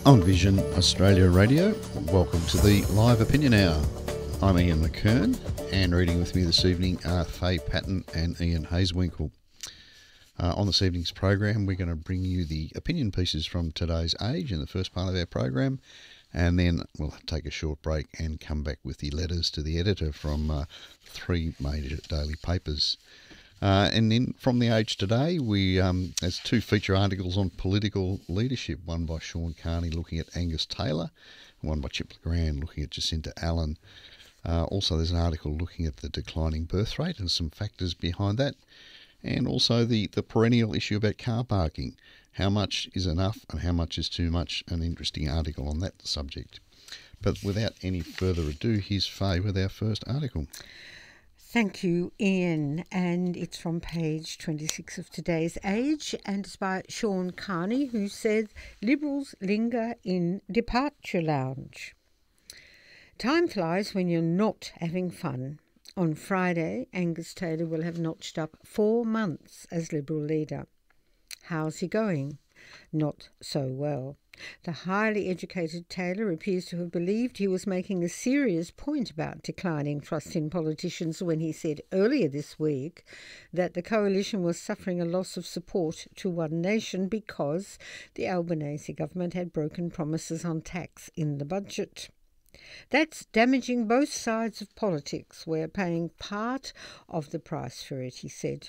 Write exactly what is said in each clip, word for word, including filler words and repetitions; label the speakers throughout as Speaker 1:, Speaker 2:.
Speaker 1: On Vision Australia Radio, welcome to the Live Opinion Hour. I'm Ian McKern, and reading with me this evening are Faye Patton and Ian Hazewinkle. Uh, on this evening's program, we're going to bring you the opinion pieces from today's Age in the first part of our program, and then we'll take a short break and come back with the letters to the editor from uh, three major daily papers. Uh, and then from the Age today, we um, there's two feature articles on political leadership, one by Sean Carney looking at Angus Taylor, and one by Chip LeGrand looking at Jacinta Allen. Uh, also, there's an article looking at the declining birth rate and some factors behind that, and also the, the perennial issue about car parking. How much is enough and how much is too much? An interesting article on that subject. But without any further ado, here's Faye with our first article.
Speaker 2: Thank you, Ian, and it's from page twenty-six of today's Age, and it's by Sean Carney, who said, Liberals linger in departure lounge. Time flies when you're not having fun. On Friday, Angus Taylor will have notched up four months as Liberal leader. How's he going? Not so well. The highly educated Taylor appears to have believed he was making a serious point about declining trust in politicians when he said earlier this week that the coalition was suffering a loss of support to One Nation because the Albanese government had broken promises on tax in the budget. That's damaging both sides of politics. We're paying part of the price for it, he said.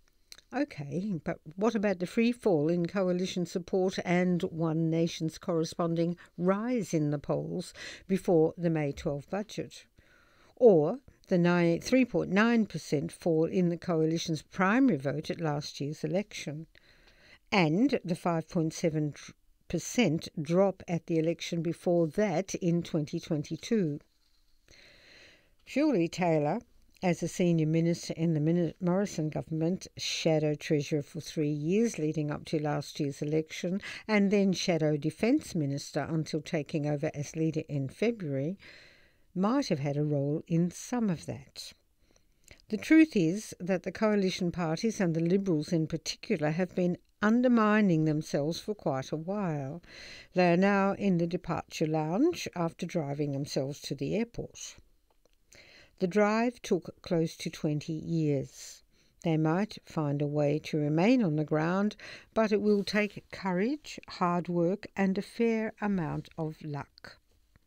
Speaker 2: OK, but what about the free fall in coalition support and One Nation's corresponding rise in the polls before the May twelfth budget? Or the three point nine percent fall in the coalition's primary vote at last year's election? And the five point seven percent drop at the election before that in twenty twenty-two? Surely Taylor, as a senior minister in the Morrison government, shadow treasurer for three years leading up to last year's election, and then shadow defence minister until taking over as leader in February, might have had a role in some of that. The truth is that the coalition parties, and the Liberals in particular, have been undermining themselves for quite a while. They are now in the departure lounge after driving themselves to the airport. The drive took close to twenty years. They might find a way to remain on the ground, but it will take courage, hard work, and a fair amount of luck.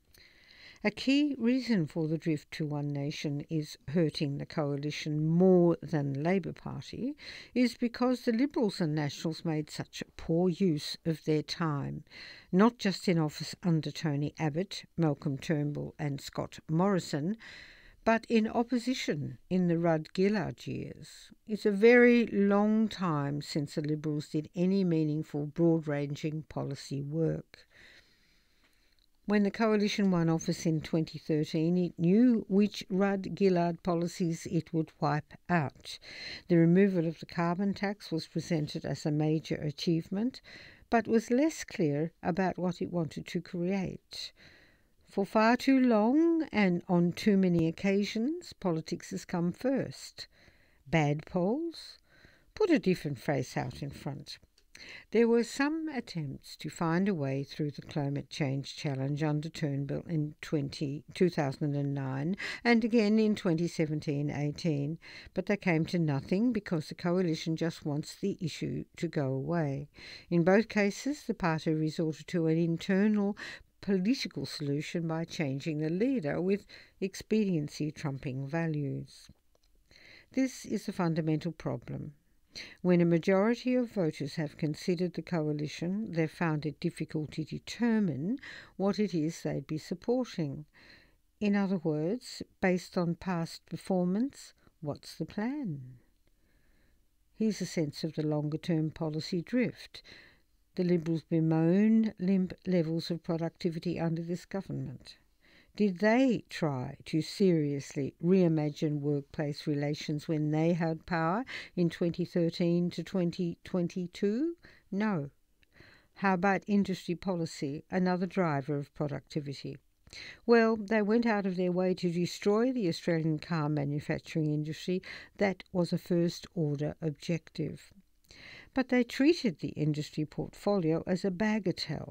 Speaker 2: A key reason for the drift to One Nation is hurting the coalition more than the Labor Party is because the Liberals and Nationals made such poor use of their time, not just in office under Tony Abbott, Malcolm Turnbull and Scott Morrison, but in opposition in the Rudd-Gillard years. It's a very long time since the Liberals did any meaningful, broad-ranging policy work. When the coalition won office in twenty thirteen, it knew which Rudd-Gillard policies it would wipe out. The removal of the carbon tax was presented as a major achievement, but was less clear about what it wanted to create. For far too long and on too many occasions, politics has come first. Bad polls? Put a different phrase out in front. There were some attempts to find a way through the climate change challenge under Turnbull in two thousand nine and again in twenty seventeen eighteen, but they came to nothing because the coalition just wants the issue to go away. In both cases, the party resorted to an internal political solution by changing the leader, with expediency trumping values. This is a fundamental problem. When a majority of voters have considered the coalition, they've found it difficult to determine what it is they'd be supporting. In other words, based on past performance, what's the plan? Here's a sense of the longer-term policy drift. The Liberals bemoan limp levels of productivity under this government. Did they try to seriously reimagine workplace relations when they held power in twenty thirteen to twenty twenty-two? No. How about industry policy, another driver of productivity? Well, they went out of their way to destroy the Australian car manufacturing industry. That was a first-order objective. But they treated the industry portfolio as a bagatelle.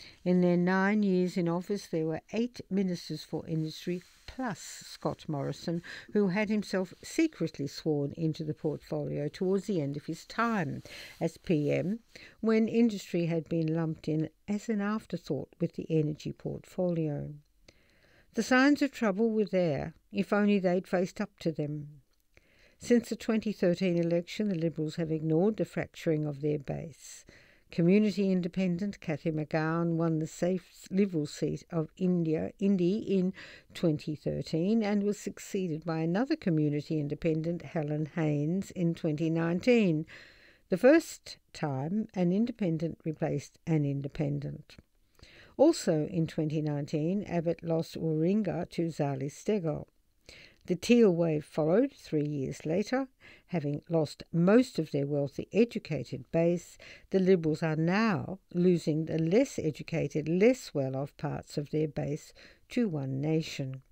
Speaker 2: In their nine years in office, there were eight ministers for industry, plus Scott Morrison, who had himself secretly sworn into the portfolio towards the end of his time as P M, when industry had been lumped in as an afterthought with the energy portfolio. The signs of trouble were there, if only they'd faced up to them. Since the twenty thirteen election, the Liberals have ignored the fracturing of their base. Community independent Cathy McGowan won the safe Liberal seat of India, Indy in twenty thirteen and was succeeded by another community independent, Helen Haines, in twenty nineteen. The first time an independent replaced an independent. Also in twenty nineteen, Abbott lost Warringah to Zali Steggall. The Teal wave followed three years later. Having lost most of their wealthy, educated base, the Liberals are now losing the less educated, less well-off parts of their base to One Nation.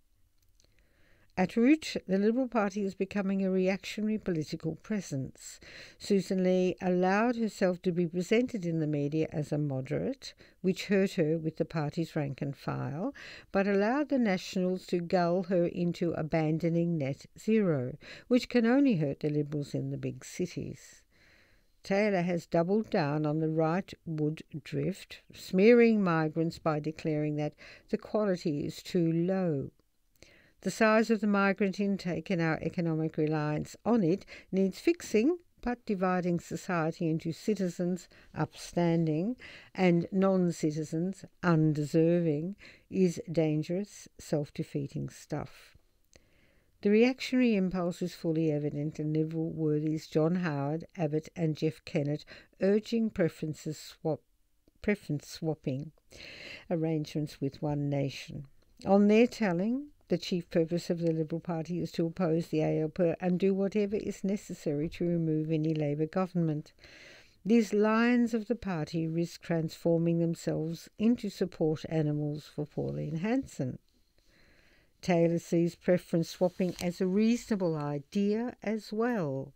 Speaker 2: At root, the Liberal Party is becoming a reactionary political presence. Susan Lee allowed herself to be presented in the media as a moderate, which hurt her with the party's rank and file, but allowed the Nationals to gull her into abandoning net zero, which can only hurt the Liberals in the big cities. Taylor has doubled down on the rightward drift, smearing migrants by declaring that the quality is too low. The size of the migrant intake and our economic reliance on it needs fixing, but dividing society into citizens, upstanding, and non-citizens, undeserving, is dangerous, self-defeating stuff. The reactionary impulse is fully evident in Liberal worthies John Howard, Abbott and Jeff Kennett urging preferences swap, preference swapping arrangements with One Nation. On their telling, the chief purpose of the Liberal Party is to oppose the A L P and do whatever is necessary to remove any Labour government. These lions of the party risk transforming themselves into support animals for Pauline Hanson. Taylor sees preference swapping as a reasonable idea as well.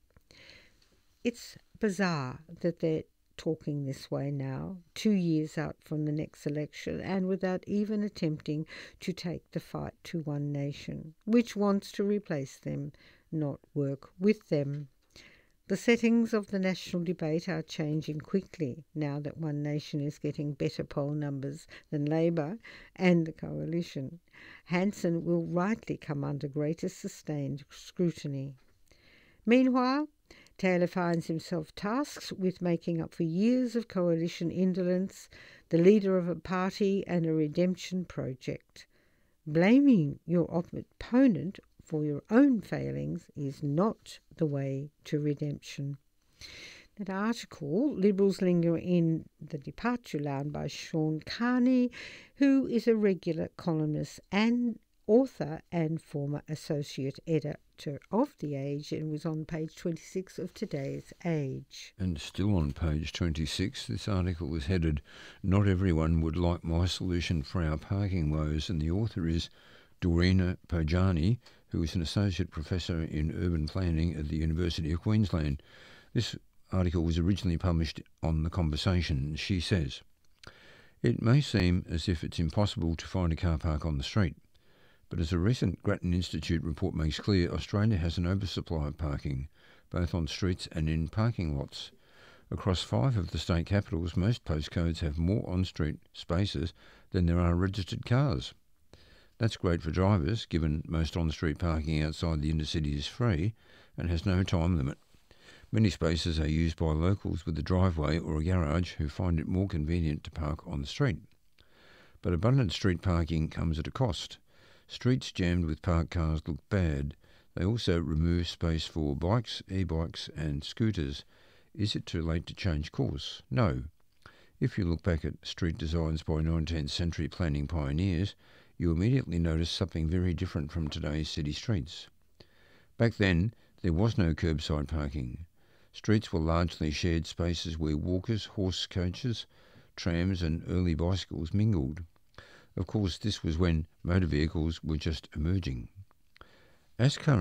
Speaker 2: It's bizarre that they're talking this way now, two years out from the next election, and without even attempting to take the fight to One Nation, which wants to replace them, not work with them. The settings of the national debate are changing quickly now that One Nation is getting better poll numbers than Labour and the coalition. Hanson will rightly come under greater sustained scrutiny. Meanwhile, Taylor finds himself tasked with making up for years of coalition indolence, the leader of a party and a redemption project. Blaming your opponent for your own failings is not the way to redemption. That article, Liberals Linger in the Departure Lounge by Sean Carney, who is a regular columnist and author and former associate editor of The Age, and was on page twenty-six of today's Age.
Speaker 3: And still on page twenty-six, this article was headed, "Not everyone would like my solution for our parking woes," and the author is Dorina Pojani, who is an associate professor in urban planning at the University of Queensland. This article was originally published on The Conversation. She says, "It may seem as if it's impossible to find a car park on the street. But as a recent Grattan Institute report makes clear, Australia has an oversupply of parking, both on streets and in parking lots. Across five of the state capitals, most postcodes have more on-street spaces than there are registered cars. That's great for drivers, given most on-street parking outside the inner city is free and has no time limit. Many spaces are used by locals with a driveway or a garage who find it more convenient to park on the street. But abundant street parking comes at a cost. Streets jammed with parked cars look bad. They also remove space for bikes, e-bikes and scooters. Is it too late to change course? No. If you look back at street designs by nineteenth century planning pioneers, you immediately notice something very different from today's city streets. Back then, there was no curbside parking. Streets were largely shared spaces where walkers, horse coaches, trams and early bicycles mingled. Of course, this was when motor vehicles were just emerging. As current